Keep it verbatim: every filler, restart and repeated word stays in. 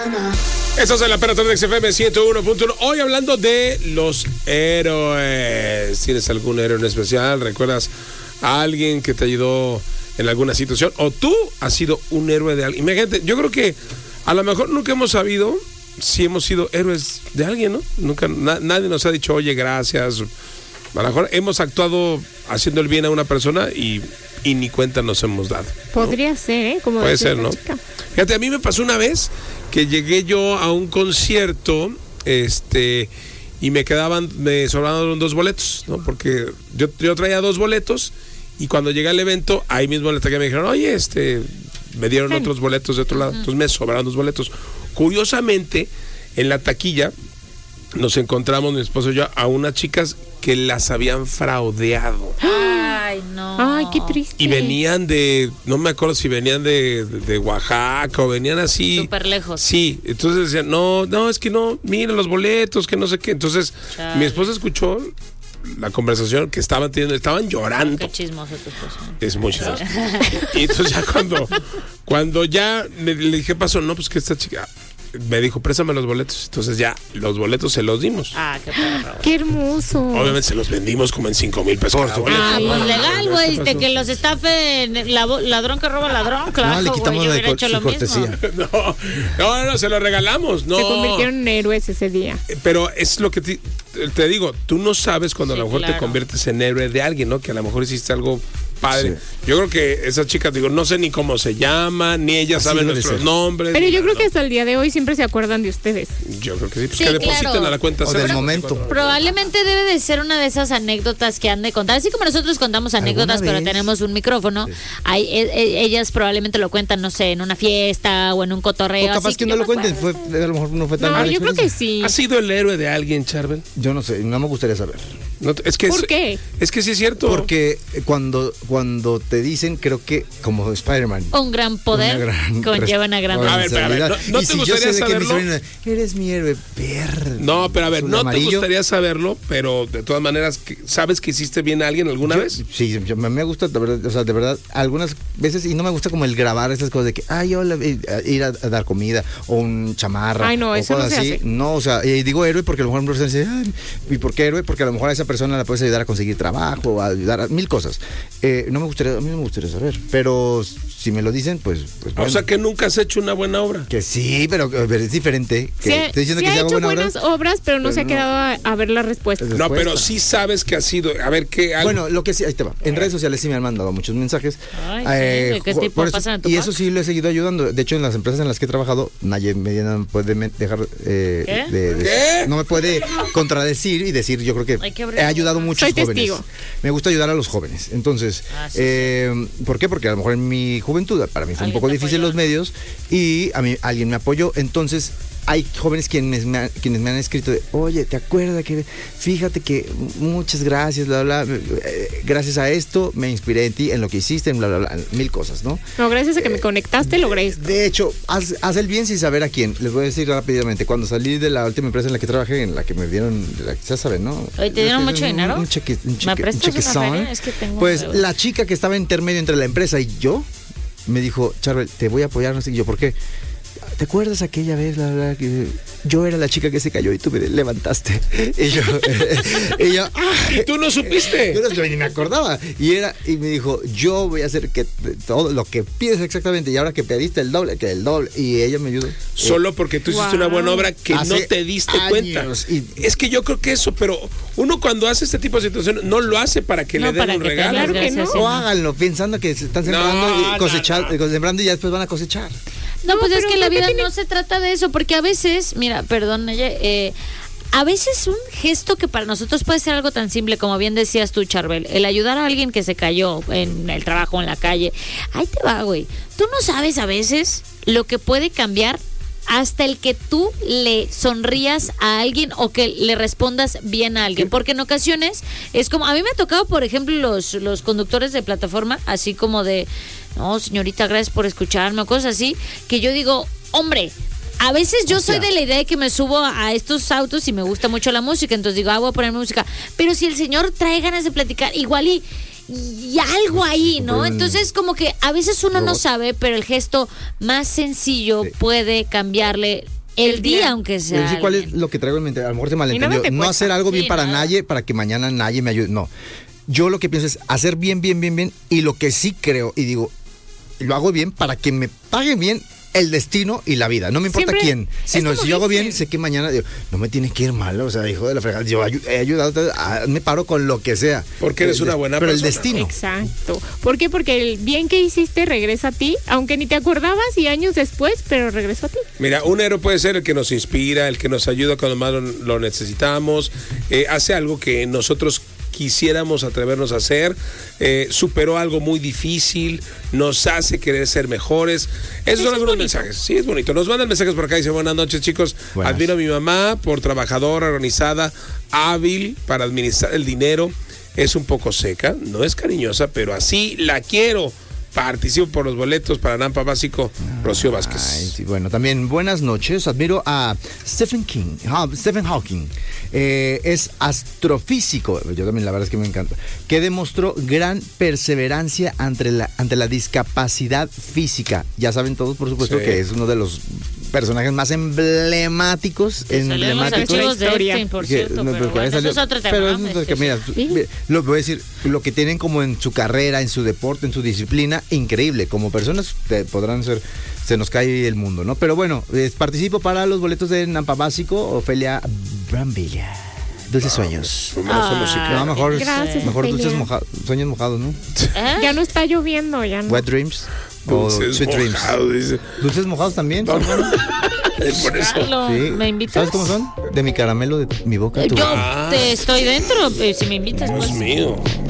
Estás en la Perra Tarde X F M ciento uno punto uno. Hoy hablando de los héroes. ¿Tienes algún héroe en especial? ¿Recuerdas a alguien que te ayudó en alguna situación? ¿O tú has sido un héroe de alguien? Imagínate, yo creo que a lo mejor nunca hemos sabido si hemos sido héroes de alguien, ¿no? Nunca, na, nadie nos ha dicho, oye, gracias. A lo mejor hemos actuado haciendo el bien a una persona y, y ni cuenta nos hemos dado, ¿no? Podría ser, ¿eh? Como puede ser, ¿no? Chica. Fíjate, a mí me pasó una vez que llegué yo a un concierto, este, y me quedaban, me sobraban dos boletos, ¿no? Porque yo, yo traía dos boletos y cuando llegué al evento, ahí mismo en la taquilla me dijeron, oye, este, me dieron sí. otros boletos de otro lado, entonces me sobraron dos boletos. Curiosamente, en la taquilla nos encontramos, mi esposo y yo, a unas chicas que las habían fraudeado. Ay, no. Ay, qué triste. Y venían de, no me acuerdo si venían de, de, de Oaxaca o venían así. Súper lejos. Sí, entonces decían, no, no, es que no, miren los boletos, que no sé qué. Entonces, Chale. mi esposa escuchó la conversación que estaban teniendo, estaban llorando. Qué chismoso tu esposa. Es muy chismoso. Y entonces ya cuando, cuando ya le, le dije, ¿qué pasó? No, pues que esta chica me dijo, préstame los boletos. Entonces ya los boletos se los dimos. Ah, qué perro. Qué hermoso. Obviamente se los vendimos como en cinco mil pesos. Ah, pues legal, güey. De que los estafe la, ladrón que roba ladrón, claro. No, le quitamos güey, yo de hubiera hecho lo cortesía. mismo. No, no, no, se lo regalamos. No. Se convirtieron en héroes ese día. Pero es lo que te, te digo, tú no sabes cuando Sí, a lo mejor claro. te conviertes en héroe de alguien, ¿no? Que a lo mejor hiciste algo padre. Sí. Yo creo que esas chicas, digo, no sé ni cómo se llaman, ni ellas Así saben debe nuestros ser. nombres. Pero yo nada, creo ¿no? que hasta el día de hoy siempre se acuerdan de ustedes. Yo creo que sí, pues Sí, que depositen claro. a la cuenta O cero. del momento. Probablemente debe de ser una de esas anécdotas que han de contar. Así como nosotros contamos anécdotas, pero vez? tenemos un micrófono. Sí. Hay, e, e, ellas probablemente lo cuentan, no sé, en una fiesta o en un cotorreo. O capaz así que no yo lo me cuenten, acuerdo. fue, a lo mejor no fue tan No, mala yo creo que experiencia. sí. ¿Has sido el héroe de alguien, Charbel? Yo no sé, no me gustaría saber. No, es que ¿Por es, qué? Es que sí es cierto. Porque cuando, cuando te dicen, creo que como Spider-Man. Un gran poder una gran conlleva una gran responsabilidad. A ver, pero, a ver, ¿no- no Y te si yo gustaría sé de que mi saberlo? sobrina, eres mi héroe, verde. No, pero a ver, azul, no amarillo. te gustaría saberlo, pero de todas maneras, que- ¿sabes que hiciste bien a alguien alguna Yo- vez? Sí, yo- me, me gusta, de verdad, o sea, de verdad, algunas veces, y no me gusta como el grabar esas cosas de que, ay, hola, eh, ir a, a dar comida, o un chamarra, Ay, no, o eso no cosas se así. hace. No, o sea, y digo héroe porque a lo mejor una persona dice, ay, ¿y por qué héroe? Porque a lo mejor a esa persona la puedes ayudar a conseguir trabajo, a ayudar a mil cosas. Eh, no me gustaría, a mí no me gustaría saber, pero si me lo dicen, pues, pues bueno. O sea que nunca has hecho una buena obra. Que sí, pero, pero es diferente. Que Sí, estoy diciendo sí que ha se haga hecho buena buenas obra. obras, pero no pero se ha no. quedado a, a ver la respuesta. No, Respuesta. pero sí sabes que ha sido. A ver, ¿qué? algo- Bueno, lo que sí, ahí te va. En redes sociales sí me han mandado muchos mensajes. Ay, sí, ¿de qué jo- tipo por eso- pasan en tu y pack? eso sí lo he seguido ayudando. De hecho, en las empresas en las que he trabajado, nadie me puede me- dejar. eh, ¿Qué? de- de- ¿Qué? No me puede contradecir y decir, yo creo que Hay que abrir he la ayudado boca. muchos Soy jóvenes. testigo. Me gusta ayudar a los jóvenes. Entonces, Ah, sí, eh, ¿por qué? Porque a lo mejor en mi juventud, para mí fue un Alguien poco te difícil apoyó. los medios y a mí alguien me apoyó. Entonces, hay jóvenes quienes me, han, quienes me han escrito de, oye, ¿te acuerdas que, fíjate que muchas gracias, bla, bla, bla, eh, gracias a esto me inspiré en ti, en lo que hiciste, en bla, bla, bla, mil cosas, ¿no? No, gracias a que me conectaste, logré esto. De hecho, haz, haz el bien sin saber a quién. Les voy a decir rápidamente, cuando salí de la última empresa en la que trabajé, en la que me dieron, la que ya saben, ¿no? Oye, ¿te dieron Un- mucho dinero? Un cheque, un ¿Me cheque, un prestas una chequezón. feria? Es que tengo Pues deuda. la chica que estaba intermedio entre la empresa y yo, me dijo, Charbel, te voy a apoyar, no sé, y yo, ¿por qué? ¿Te acuerdas aquella vez, la verdad, que yo era la chica que se cayó y tú me levantaste? Y yo, y yo, ¡ah! ¿Y tú no supiste? Yo no, yo ni me acordaba. Y era, y me dijo, yo voy a hacer que todo lo que pides exactamente, y ahora que pediste el doble, que el doble. Y ella me ayudó. Solo porque tú hiciste Wow. una buena obra que Hace no te diste años, cuenta. y- Es que yo creo que eso, pero uno cuando hace este tipo de situaciones no lo hace para que No, le den para un que te regalo. Claro que gracias, no. sí, O háganlo pensando que se están sembrando No, y cosechar, no, no. sembrando y ya después van a cosechar. No, No, pues es pero que la creo que vida tiene- no se trata de eso, porque a veces, mira, perdón, ella, eh, a veces un gesto que para nosotros puede ser algo tan simple, como bien decías tú, Charbel, el ayudar a alguien que se cayó en el trabajo, en la calle, ahí te va, güey. Tú no sabes a veces lo que puede cambiar hasta el que tú le sonrías a alguien o que le respondas bien a alguien, porque en ocasiones es como, a mí me ha tocado, por ejemplo, los, los conductores de plataforma, así como de, no, señorita, gracias por escucharme, o cosas así, que yo digo, hombre, a veces yo O sea, soy de la idea de que me subo a estos autos y me gusta mucho la música, entonces digo, ah, voy a poner música, pero si el señor trae ganas de platicar, igual y y algo ahí, ¿no? Pero, Entonces, como que a veces uno no robot. sabe, pero el gesto más sencillo Sí. puede cambiarle el El día, día. aunque Voy a sea. decir cuál es alguien. lo que traigo en mente. A lo mejor se malentendió. nada te No cuesta. hacer algo bien Sí, para nada. nadie, para que mañana nadie me ayude. No. Yo lo que pienso es hacer bien, bien, bien, bien. Y lo que sí creo, y digo, lo hago bien para que me paguen bien el destino y la vida. No me importa Siempre quién. Sino es como si yo hago bien, dicen. sé que mañana digo, no me tiene que ir mal. O sea, hijo de la fregada. Yo ayu- he ayudado, a- me paro con lo que sea. Porque eres El una des- buena pero persona. el destino. Exacto. ¿Por qué? Porque el bien que hiciste regresa a ti, aunque ni te acordabas y años después, pero regresó a ti. Mira, un héroe puede ser el que nos inspira, el que nos ayuda cuando más lo, lo necesitamos, eh, hace algo que nosotros quisiéramos atrevernos a hacer, eh, superó algo muy difícil, nos hace querer ser mejores. Esos Eso son es algunos bonito. mensajes. Sí, es bonito. Nos mandan mensajes por acá y dicen, buenas noches, chicos. Buenas. Admiro a mi mamá por trabajadora, organizada, hábil para administrar el dinero. Es un poco seca, no es cariñosa, pero así la quiero. Participo por los boletos para Nampa Básico, Rocío Vázquez. Ay, sí, bueno, también buenas noches. Admiro a Stephen King, ah, Stephen Hawking. Eh, es astrofísico, yo también la verdad es que me encanta, que demostró gran perseverancia ante la, ante la discapacidad física. Ya saben todos, por supuesto, Sí. que es uno de los personajes más emblemáticos. Salió en los emblemáticos. archivos de Historia. Epstein, por Que- cierto, no, pero pero bueno, salió- eso es otro tema. pero ¿no? es otro Este, que, mira, sí. mira, lo voy a decir, lo que tienen como en su carrera, en su deporte, en su disciplina, increíble. Como personas te podrán ser, se nos cae el mundo, ¿no? Pero bueno, eh, participo para los boletos de Nampa Básico, Ofelia Brambilla. Dulces sueños. Hermosa Ah. música. No, mejor, Gracias, mejor Ofelia. dulces mojados, sueños mojados, ¿no? ¿Eh? Ya no está lloviendo, ya no. Wet Dreams o Dulces Sweet Dreams. mojados, dice. Dulces mojados también. son buenos. Eh, Por eso. Carlos, Sí. ¿me invitas? ¿Sabes cómo son? De mi caramelo, de mi boca. a tu Yo boca. te estoy dentro, eh, si me invitas, Dios pues. mío.